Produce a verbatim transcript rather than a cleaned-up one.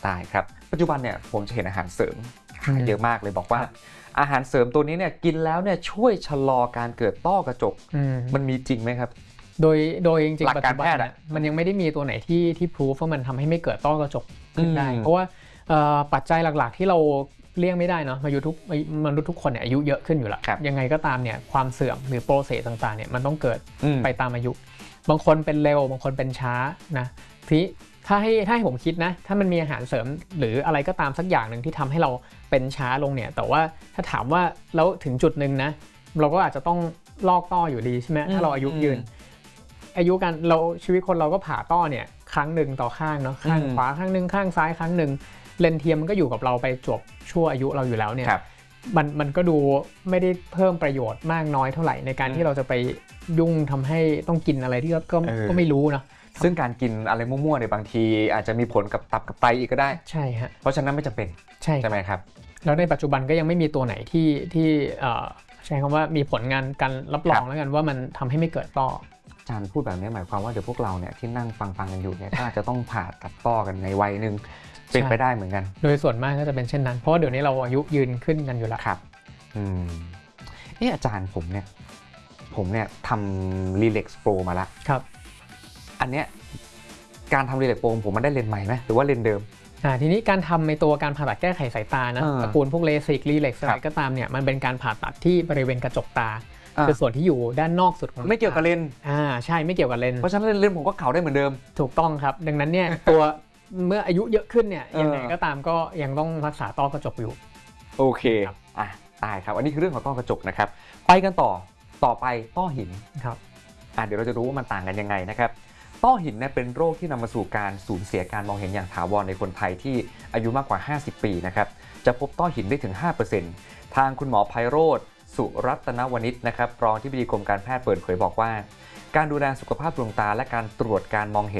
ตายครับปัจจุบันเนี่ยผมจะเห็นอาหารเสริมขายเยอะมากเลยบอกว่าอาหารเสริมตัวนี้เนี่ยกินแล้วเนี่ยช่วยชะลอการเกิดต้อกระจกมันมีจริงไหมครับโดยโดยจริงๆปัจจุบันมันยังไม่ได้มีตัวไหนที่ที่พิสูจว่ามันทำให้ไม่เกิดต้อกระจกขึ้นได้เพราะว่าปัจจัยหลักๆที่เราเลี่ยงไม่ได้เนาะมนุษย์ทุกมนุษย์ทุกคนเนี่ยอายุเยอะขึ้นอยู่แล้วยังไงก็ตามเนี่ยความเสื่อมหรือโปรเซสต่างๆเนี่ยมันต้องเกิดไปตามอายุบางคนเป็นเร็วบางคนเป็นช้านะทีถ้าให้ถ้าให้ผมคิดนะถ้ามันมีอาหารเสริมหรืออะไรก็ตามสักอย่างหนึ่งที่ทำให้เราเป็นช้าลงเนี่ยแต่ว่าถ้าถามว่าแล้วถึงจุดหนึ่งนะเราก็อาจจะต้องลอกต้ออยู่ดีใช่ไหมถ้าเราอายุยืนอายุกันเราชีวิตคนเราก็ผ่าต้อเนี่ยครั้งหนึ่งต่อข้างเนาะข้างขวาข้างหนึ่งข้างซ้ายครั้งหนึ่งเลนเทียมมันก็อยู่กับเราไปจบชั่วอายุเราอยู่แล้วเนี่ยมันมันก็ดูไม่ได้เพิ่มประโยชน์มากน้อยเท่าไหร่ในการที่เราจะไปยุ่งทำให้ต้องกินอะไรที่ก็ก็ไม่รู้นะซึ่งการกินอะไรมั่วๆในบางทีอาจจะมีผลกับตับกับไตอีกก็ได้ใช่ฮะเพราะฉะนั้นไม่จำเป็นใช่ใช่ไหมครับแล้วในปัจจุบันก็ยังไม่มีตัวไหนที่ที่ใช้คำว่ามีผลงานการรับรองแล้วกันว่ามันทำให้ไม่เกิดต้ออาจารย์พูดแบบนี้หมายความว่าเดี๋ยวพวกเราเนี่ยที่นั่งฟังฟังกันอยู่เนี่ยก็อาจจะต้องผ่าตัดต้อกันในวัยหนึ่งเป็นไปได้เหมือนกันโดยส่วนมากก็จะเป็นเช่นนั้นเพราะว่าเดี๋ยวนี้เราอายุยืนขึ้นกันอยู่แล้วครับอืมนี่อาจารย์ผมเนี่ยผมเนี่ยทำรีเล็กซ์โปรมาแล้วครับอันเนี้ยการทำรีเล็กซ์โปรผมมันได้เลนส์ใหม่ไหมหรือว่าเลนส์เดิมอ่าทีนี้การทำในตัวการผ่าตัดแก้ไขสายตานะตระกูลพวกเลสิกรีเล็กซ์อะไรก็ตามเนี่ยมันเป็นการผ่าตัดที่บริเวณกระจกตาคือส่วนที่อยู่ด้านนอกสุดของไม่เกี่ยวกับเลนส์อ่าใช่ไม่เกี่ยวกับเลนส์เพราะฉะนั้นเลนส์ผมก็เก่าได้เหมือนเดิมถูกต้องครับดังนั้นเนี่ยตัวเมื่ออายุเยอะขึ้นเนี่ยยังไงก็ตามก็ยังต้องรักษาต้อกระจกอยู่โอเคอ่ะได้ครับอันนี้คือเรื่องของต้อกระจกนะครับไปกันต่อต่อไปต้อหินครับอ่ะเดี๋ยวเราจะรู้ว่ามันต่างกันยังไงนะครับต้อหินเนี่ยเป็นโรคที่นำมาสู่การสูญเสียการมองเห็นอย่างถาวรในคนไทยที่อายุมากกว่าห้าสิบปีนะครับจะพบต้อหินได้ถึง ห้าเปอร์เซ็นต์ ทางคุณหมอไพโรจน์สุรัตนวณิชนะครับรองอธิบดีกรมการแพทย์เปิดเผยบอกว่าการดูแลสุขภาพดวงตาและการตรวจการมองเห็น